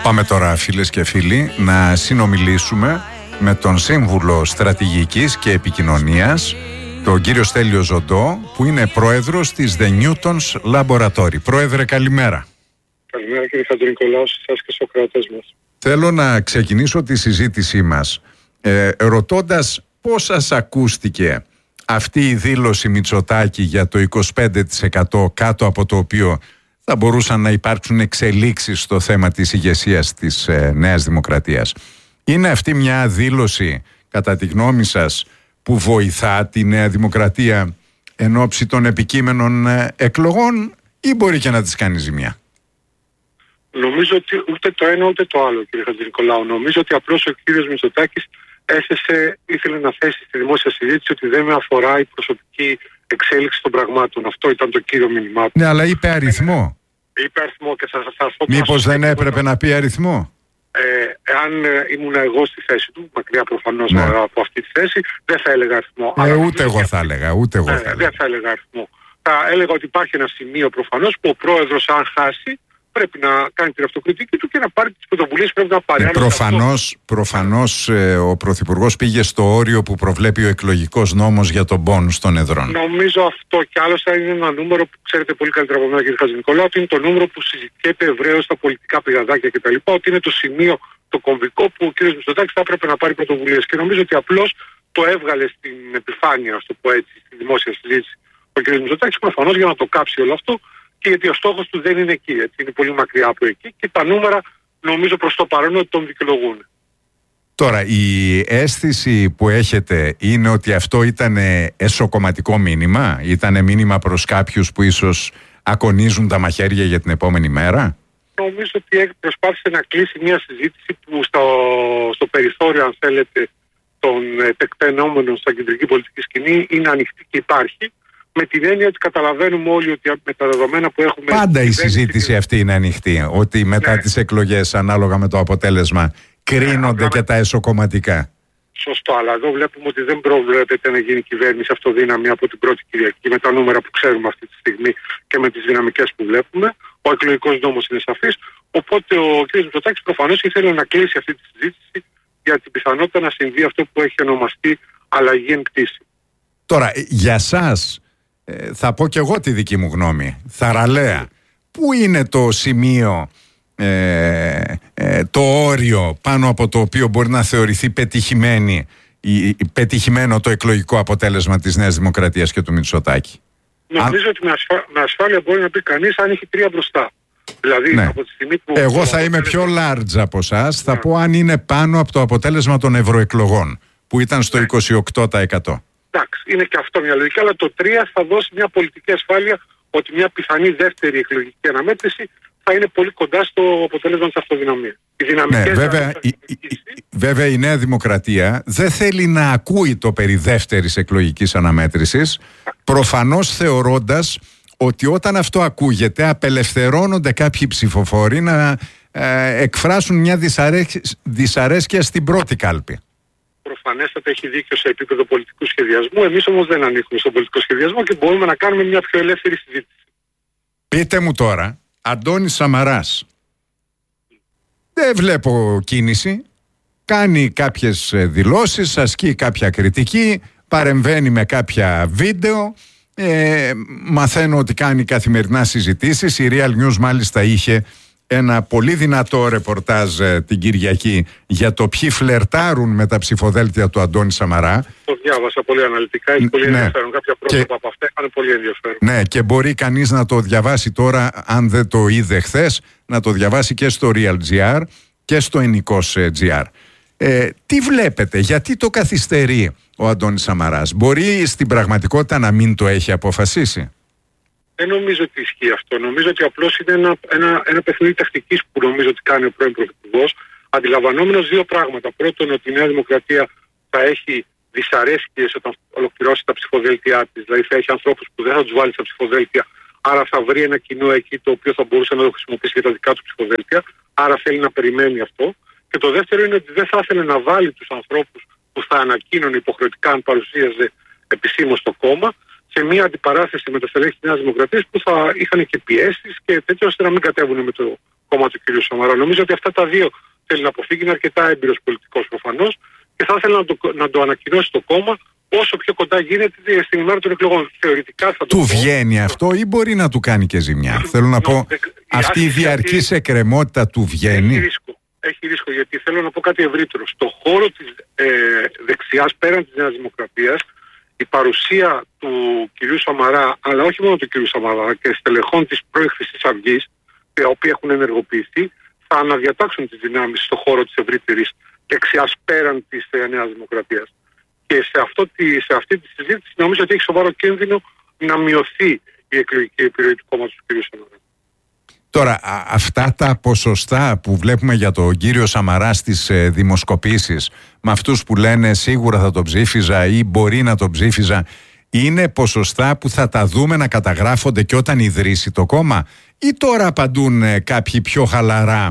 Πάμε τώρα, φίλες και φίλοι, να συνομιλήσουμε με τον Σύμβουλο Στρατηγικής και Επικοινωνίας, τον κύριο Στέλιο Ζοντό, που είναι πρόεδρος της The Newtons Laboratory. Πρόεδρε, καλημέρα. Καλημέρα, κύριε Χατζηνικολάου, σε εσάς και στους ακροατές μας. Θέλω να ξεκινήσω τη συζήτησή μας ρωτώντας πώς σας ακούστηκε αυτή η δήλωση Μητσοτάκη για το 25% κάτω από το οποίο θα μπορούσαν να υπάρξουν εξελίξεις στο θέμα της ηγεσίας της Νέας Δημοκρατίας. Είναι αυτή μια δήλωση, κατά τη γνώμη σας, που βοηθά τη Νέα Δημοκρατία εν ώψη των επικείμενων εκλογών, ή μπορεί και να της κάνει ζημιά? Νομίζω ότι ούτε το ένα ούτε το άλλο, κύριε Χατζηνικολάου. Νομίζω ότι απλώς ο κύριος Μητσοτάκης ήθελε να θέσει στη δημόσια συζήτηση ότι δεν με αφορά η προσωπική εξέλιξη των πραγμάτων. Αυτό ήταν το κύριο μήνυμά του. Ναι, αλλά είπε αριθμό. Είπε αριθμό και θα σας πω. Μήπως δεν έπρεπε να πει αριθμό? Εάν ήμουν εγώ στη θέση του, μακριά προφανώς από αυτή τη θέση, δεν θα έλεγα αριθμό. Ούτε εγώ θα έλεγα. Δεν θα έλεγα αριθμό. Θα έλεγα ότι υπάρχει ένα σημείο προφανώς που ο πρόεδρος, αν χάσει, πρέπει να κάνει την αυτοκριτική του και να πάρει τις πρωτοβουλίες που πρέπει να πάρει. Προφανώς ο Πρωθυπουργός πήγε στο όριο που προβλέπει ο εκλογικός νόμος για τον πόνους των εδρών. Νομίζω αυτό κι άλλωστε είναι ένα νούμερο που ξέρετε πολύ καλύτερα από μένα, κύριε Χατζηνικολάου, ότι είναι το νούμερο που συζητιέται ευρέως στα πολιτικά πηγαδάκια κτλ. Ότι είναι το σημείο, το κομβικό που ο κ. Μητσοτάκης θα έπρεπε να πάρει πρωτοβουλίες. Και νομίζω ότι απλώς το έβγαλε στην επιφάνεια, α το πω έτσι, στη δημόσια συζήτηση ο κ. Μητσοτάκης, προφανώς για να το κάψει όλο αυτό. Και γιατί ο στόχος του δεν είναι εκεί, έτσι, είναι πολύ μακριά από εκεί και τα νούμερα νομίζω προς το παρόν ότι τον δικαιολογούν. Τώρα, η αίσθηση που έχετε είναι ότι αυτό ήταν εσωκομματικό μήνυμα, ήταν μήνυμα προς κάποιους που ίσως ακονίζουν τα μαχαίρια για την επόμενη μέρα? Νομίζω ότι προσπάθησε να κλείσει μια συζήτηση που στο περιθώριο, αν θέλετε, των τεκτενόμενων στα κεντρική πολιτική σκηνή είναι ανοιχτή και υπάρχει. Με την έννοια ότι καταλαβαίνουμε όλοι ότι με τα δεδομένα που έχουμε... Πάντα η συζήτηση αυτή είναι ανοιχτή. Ότι μετά τις εκλογές, ανάλογα με το αποτέλεσμα, κρίνονται και τα εσωκομματικά. Σωστό, αλλά εδώ βλέπουμε ότι δεν προβλέπεται να γίνει κυβέρνηση αυτοδύναμη από την πρώτη Κυριακή με τα νούμερα που ξέρουμε αυτή τη στιγμή και με τις δυναμικές που βλέπουμε. Ο εκλογικός νόμος είναι σαφής. Οπότε ο κ. Μητσοτάκης προφανώς ήθελε να κλείσει αυτή τη συζήτηση για την πιθανότητα να συμβεί αυτό που έχει ονομαστεί αλλαγή εν κτήση. Τώρα, για σας, θα πω και εγώ τη δική μου γνώμη, θαραλέα. Πού είναι το σημείο, το όριο πάνω από το οποίο μπορεί να θεωρηθεί πετυχημένο το εκλογικό αποτέλεσμα της Νέας Δημοκρατίας και του Μητσοτάκη? Νομίζω ότι με ασφάλεια μπορεί να πει κανείς αν έχει 3 μπροστά. Δηλαδή, από τη στιγμή που... Εγώ θα είμαι πιο large από εσάς, θα πω αν είναι πάνω από το αποτέλεσμα των ευρωεκλογών, που ήταν στο 28%. Εντάξει, είναι και αυτό μια λογική, αλλά το 3 θα δώσει μια πολιτική ασφάλεια ότι μια πιθανή δεύτερη εκλογική αναμέτρηση θα είναι πολύ κοντά στο αποτέλεσμα της αυτοδυναμίας. Βέβαια η Νέα Δημοκρατία δεν θέλει να ακούει το περί δεύτερης εκλογικής αναμέτρησης, προφανώς θεωρώντας ότι όταν αυτό ακούγεται απελευθερώνονται κάποιοι ψηφοφόροι να εκφράσουν μια δυσαρέσκεια στην πρώτη κάλπη. Προφανέστατα έχει δίκιο σε επίπεδο πολιτικού σχεδιασμού. Εμείς όμως δεν ανήκουμε στον πολιτικό σχεδιασμό και μπορούμε να κάνουμε μια πιο ελεύθερη συζήτηση. Πείτε μου τώρα, Αντώνης Σαμαράς, δεν βλέπω κίνηση, κάνει κάποιες δηλώσεις, ασκεί κάποια κριτική, παρεμβαίνει με κάποια βίντεο, μαθαίνω ότι κάνει καθημερινά συζητήσεις. Η Real News μάλιστα είχε ένα πολύ δυνατό ρεπορτάζ την Κυριακή για το ποιοι φλερτάρουν με τα ψηφοδέλτια του Αντώνη Σαμαρά. Το διάβασα πολύ αναλυτικά, έχει πολύ ενδιαφέρον. Κάποια πρόσωπα από αυτά είναι πολύ ενδιαφέρον. Ναι, και μπορεί κανείς να το διαβάσει τώρα, αν δεν το είδε χθες, να το διαβάσει και στο Real.gr και στο Ενικός.gr. Τι βλέπετε, γιατί το καθυστερεί ο Αντώνης Σαμαράς? Μπορεί στην πραγματικότητα να μην το έχει αποφασίσει? Δεν νομίζω ότι ισχύει αυτό. Νομίζω ότι απλώς είναι ένα παιχνίδι τακτικής που νομίζω ότι κάνει ο πρώην Πρωθυπουργός, αντιλαμβανόμενος 2 πράγματα. Πρώτον, ότι η Νέα Δημοκρατία θα έχει δυσαρέσκειες όταν ολοκληρώσει τα ψηφοδέλτια της, δηλαδή θα έχει ανθρώπους που δεν θα τους βάλει στα ψηφοδέλτια, άρα θα βρει ένα κοινό εκεί το οποίο θα μπορούσε να το χρησιμοποιήσει για τα δικά του ψηφοδέλτια, άρα θέλει να περιμένει αυτό. Και το δεύτερο είναι ότι δεν θα ήθελε να βάλει τους ανθρώπους που θα ανακοίνωνε υποχρεωτικά αν παρουσίαζε επισήμως το κόμμα σε μια αντιπαράθεση με τα στελέχη της Νέας Δημοκρατίας που θα είχαν και πιέσεις και τέτοια ώστε να μην κατέβουν με το κόμμα του κ. Σαμαρά. Νομίζω ότι αυτά τα δύο θέλει να αποφύγει, είναι αρκετά έμπειρος πολιτικός προφανώς και θα ήθελα να το ανακοινώσει το κόμμα όσο πιο κοντά γίνεται στην ημέρα των εκλογών. Θεωρητικά θα το του βγαίνει αυτό ή μπορεί να του κάνει και ζημιά? Θέλω να πω, αυτή η διαρκής εκκρεμότητα του βγαίνει? Έχει ρίσκο, γιατί θέλω να πω κάτι ευρύτερο. Στο χώρο της δεξιάς, πέραν της Νέας Δημοκρατίας, η παρουσία του κυρίου Σαμαρά, αλλά όχι μόνο του κυρίου Σαμαρά και στελεχών της πρώην Χρυσής Αυγής, οι οποίοι έχουν ενεργοποιηθεί, θα αναδιατάξουν τις δυνάμεις στο χώρο της ευρύτερης δεξιάς πέραν της Νέας Δημοκρατίας. Και σε αυτή τη συζήτηση νομίζω ότι έχει σοβαρό κίνδυνο να μειωθεί η εκλογική επιρροή του κόμματος του κ. Σαμαρά. Τώρα, αυτά τα ποσοστά που βλέπουμε για τον κύριο Σαμαρά στις δημοσκοπήσεις, με αυτούς που λένε σίγουρα θα τον ψήφιζα ή μπορεί να τον ψήφιζα, είναι ποσοστά που θα τα δούμε να καταγράφονται και όταν ιδρύσει το κόμμα, ή τώρα απαντούν κάποιοι πιο χαλαρά,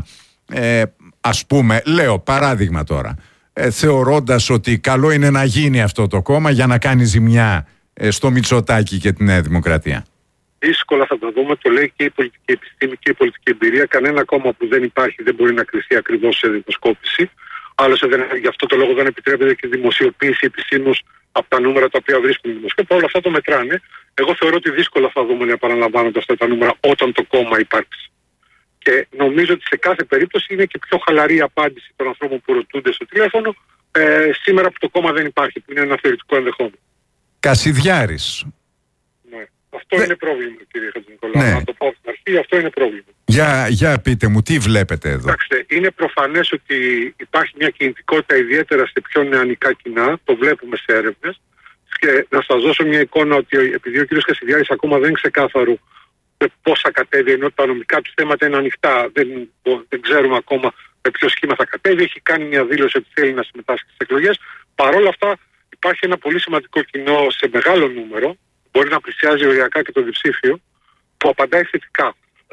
ας πούμε, λέω παράδειγμα τώρα, θεωρώντας ότι καλό είναι να γίνει αυτό το κόμμα για να κάνει ζημιά στο Μητσοτάκη και τη Νέα Δημοκρατία? Δύσκολα θα το δούμε, το λέει και η πολιτική επιστήμη και η πολιτική εμπειρία. Κανένα κόμμα που δεν υπάρχει δεν μπορεί να κριθεί ακριβώς σε δημοσκόπηση. Άλλωστε, γι' αυτό το λόγο δεν επιτρέπεται και δημοσιοποίηση επισήμως από τα νούμερα τα οποία βρίσκουν οι δημοσκόποι. Όλα αυτά το μετράνε. Εγώ θεωρώ ότι δύσκολα θα δούμε να επαναλαμβάνονται αυτά τα νούμερα όταν το κόμμα υπάρξει. Και νομίζω ότι σε κάθε περίπτωση είναι και πιο χαλαρή η απάντηση των ανθρώπων που ρωτούνται στο τηλέφωνο σήμερα που το κόμμα δεν υπάρχει, που είναι ένα θεωρητικό ενδεχόμενο. Κασιδιάρης. Ναι. Αυτό είναι πρόβλημα, κύριε Χατζηνικολάου. Ναι. Να το πω από την αρχή, αυτό είναι πρόβλημα. Για πείτε μου, τι βλέπετε εδώ? Κοιτάξτε, είναι προφανές ότι υπάρχει μια κινητικότητα ιδιαίτερα σε πιο νεανικά κοινά, το βλέπουμε σε έρευνες. Και να σας δώσω μια εικόνα ότι επειδή ο κ. Κασιδιάρης ακόμα δεν είναι ξεκάθαρο πόσα κατέβει, ενώ τα νομικά του θέματα είναι ανοιχτά, δεν ξέρουμε ακόμα με ποιο σχήμα θα κατέβει, έχει κάνει μια δήλωση ότι θέλει να συμμετάσχει στις εκλογές. Παρ' όλα αυτά υπάρχει ένα πολύ σημαντικό κοινό σε μεγάλο νούμερο, μπορεί να πλησιάζει οριακά και το διψήφιο, που απαντάει θετικά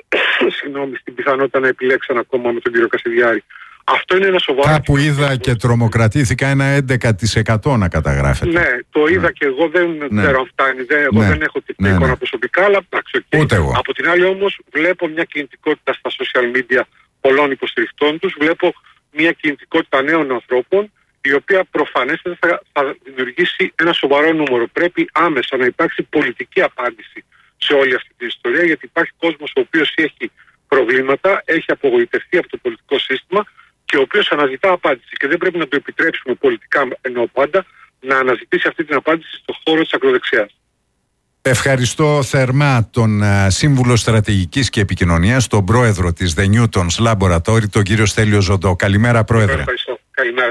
στην πιθανότητα να επιλέξει ένα κόμμα με τον κύριο Κασιδιάρη. Αυτό είναι ένα σοβαρό. Κάπου είδα και τρομοκρατήθηκα ένα 11% να καταγράφεται. Ναι, το είδα και εγώ, δεν ξέρω αν φτάνει. Εγώ δεν έχω την εικόνα προσωπικά, αλλά εντάξει. Ούτε εγώ. Από την άλλη όμως βλέπω μια κινητικότητα στα social media πολλών υποστηριχτών τους, βλέπω μια κινητικότητα νέων ανθρώπων, η οποία προφανέστατα θα δημιουργήσει ένα σοβαρό νούμερο. Πρέπει άμεσα να υπάρξει πολιτική απάντηση σε όλη αυτή την ιστορία, γιατί υπάρχει κόσμος ο οποίος έχει προβλήματα, έχει απογοητευτεί από το πολιτικό σύστημα και ο οποίος αναζητά απάντηση. Και δεν πρέπει να το επιτρέψουμε πολιτικά, εννοώ πάντα, να αναζητήσει αυτή την απάντηση στον χώρο της ακροδεξιάς. Ευχαριστώ θερμά τον Σύμβουλο Στρατηγικής και Επικοινωνίας, τον πρόεδρο της The Newtons Laboratory, τον κύριο Στέλιο Ζοντό. Καλημέρα, πρόεδρε. Ευχαριστώ. Καλημέρα.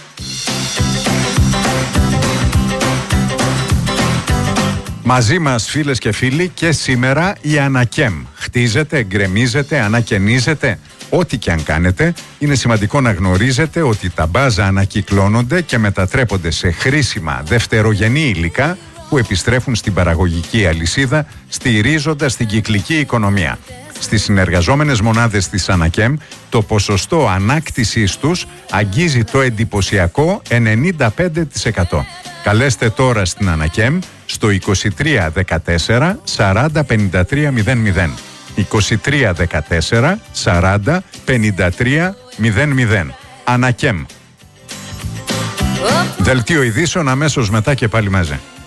Μαζί μας, φίλες και φίλοι, και σήμερα η Ανακέμ. Χτίζετε, γκρεμίζετε, ανακαινίζετε. Ό,τι και αν κάνετε, είναι σημαντικό να γνωρίζετε ότι τα μπάζα ανακυκλώνονται και μετατρέπονται σε χρήσιμα δευτερογενή υλικά που επιστρέφουν στην παραγωγική αλυσίδα, στηρίζοντας την κυκλική οικονομία. Στις συνεργαζόμενες μονάδες της Ανακέμ, το ποσοστό ανάκτησής τους αγγίζει το εντυπωσιακό 95%. Καλέστε τώρα στην Ανακέμ στο 2314 40 53 00. 2314 40 53 00. Ανακέμ. Δελτίο ειδήσεων αμέσως μετά και πάλι μαζί.